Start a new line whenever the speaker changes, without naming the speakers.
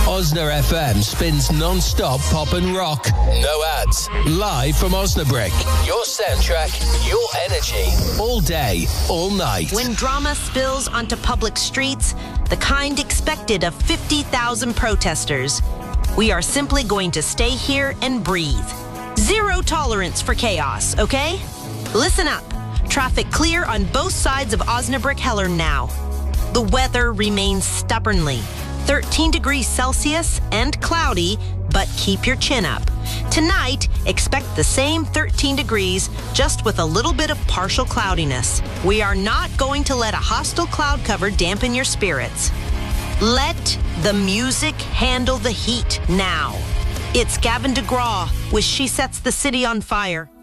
Osna FM spins non-stop pop and rock. No ads. Live from Osnabrück. Your soundtrack, your energy. All day, all night.
When drama spills onto public streets, the kind expected of 50,000 protesters, we are simply going to stay here and breathe. Zero tolerance for chaos, okay? Listen up. Traffic clear on both sides of Osnabrück-Heller now. The weather remains stubbornly 13 degrees Celsius and cloudy, but keep your chin up. Tonight, expect the same 13 degrees, just with a little bit of partial cloudiness. We are not going to let a hostile cloud cover dampen your spirits. Let the music handle the heat now. It's Gavin DeGraw with She Sets the City on Fire.